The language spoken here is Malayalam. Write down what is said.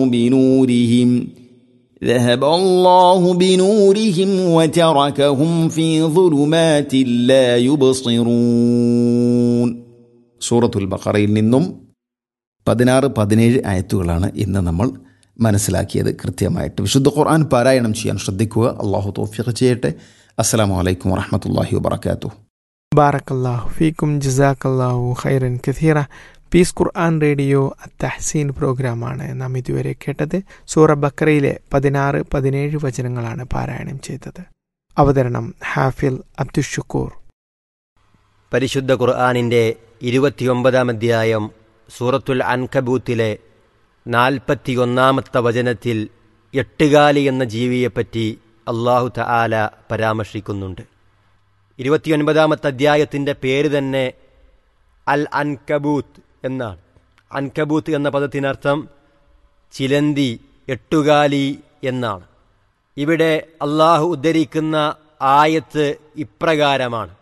بنورهم ذهب الله بنورهم وتركهم في ظلمات لا يبصرون. സൂറത്തുൽ ബഖറയിൽ നിന്നും 16-17 ആയത്തുകളാണ് ഇന്ന് നമ്മൾ മനസ്സിലാക്കിയത്. കൃത്യമായിട്ട് വിശുദ്ധ ഖുർആൻ പാരായണം ചെയ്യാൻ ശ്രദ്ധിക്കുക. അള്ളാഹു തൗഫീഖ് ചെയ്യട്ടെ. അസ്സലാമു അലൈക്കും വറഹ്മത്തുള്ളാഹി വബറകാതുഹു. ബാറക്കല്ലാഹു ഫീക്കും ജസാക്കല്ലാഹു ഖൈറൻ കഥീറ. പീസ് ഖുർആൻ റേഡിയോ അത്തഹ്സീൻ പ്രോഗ്രാമാണ് നാം ഇതുവരെ കേട്ടത്. സൂറ ബക്കറയിലെ 16-17 വചനങ്ങളാണ് പാരായണം ചെയ്തത്. അവതരണം ഹാഫിൽ അബ്ദുഷുക്കൂർ. പരിശുദ്ധ ഖുർആനിൻ്റെ 29-ാം അധ്യായം സൂറത്തുൽ അൻകബൂത്തിലെ 41-ാമത്തെ വചനത്തിൽ എട്ടുകാലി എന്ന ജീവിയെപ്പറ്റി അല്ലാഹു തആല പരാമർശിക്കുന്നുണ്ട്. 29-ാമത്തെ അധ്യായത്തിൻ്റെ പേര് തന്നെ അൽ അൻകബൂത്ത് എന്നാണ്. അൻകബൂത്ത് എന്ന പദത്തിനർത്ഥം ചിലന്തി, എട്ടുകാലി എന്നാണ്. ഇവിടെ അല്ലാഹു ഉദ്ധരിക്കുന്ന ആയത്ത് ഇപ്രകാരമാണ്: